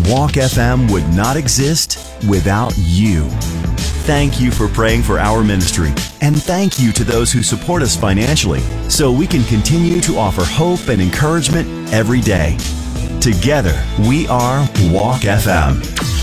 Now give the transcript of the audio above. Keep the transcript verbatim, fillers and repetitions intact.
Walk F M would not exist without you. Thank you for praying for our ministry, and thank you to those who support us financially so we can continue to offer hope and encouragement every day. Together, we are Walk F M.